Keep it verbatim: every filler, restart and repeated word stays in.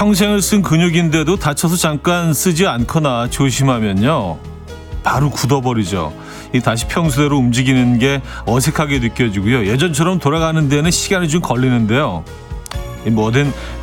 평생을 쓴 근육인데도 다쳐서 잠깐 쓰지 않거나 조심하면요, 바로 굳어버리죠. 이 다시 평소대로 움직이는 게 어색하게 느껴지고요. 예전처럼 돌아가는 데는 시간이 좀 걸리는데요. 이 뭐든